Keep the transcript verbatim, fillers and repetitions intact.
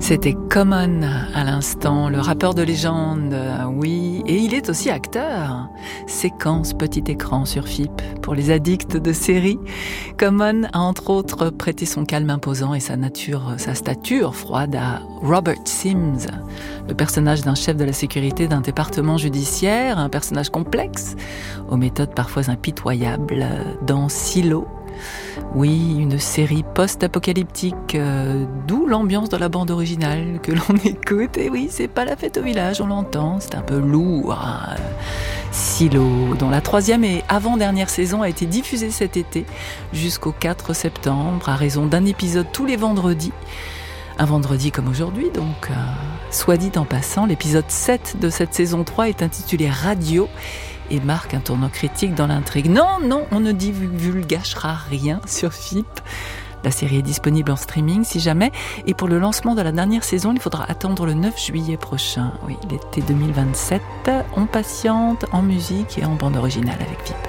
C'était Common à l'instant, le rappeur de légende, oui, et il est aussi acteur. Séquence petit écran sur F I P pour les addicts de séries. Common a entre autres prêté son calme imposant et sa nature, sa stature froide à Robert Sims, le personnage d'un chef de la sécurité d'un département judiciaire, un personnage complexe, aux méthodes parfois impitoyables, dans Silo. Oui, une série post-apocalyptique, euh, d'où l'ambiance de la bande originale que l'on écoute. Et oui, c'est pas la fête au village, on l'entend, c'est un peu lourd. Hein. Silo, dont la troisième et avant-dernière saison a été diffusée cet été jusqu'au quatre septembre, à raison d'un épisode tous les vendredis. Un vendredi comme aujourd'hui, donc, euh, soit dit en passant, l'épisode sept de cette saison trois est intitulé Radio et marque un tournant critique dans l'intrigue. Non, non, on ne divulgachera rien sur F I P. La série est disponible en streaming si jamais. Et pour le lancement de la dernière saison, il faudra attendre le neuf juillet prochain. Oui, l'été deux mille vingt-sept. On patiente en musique et en bande originale avec F I P.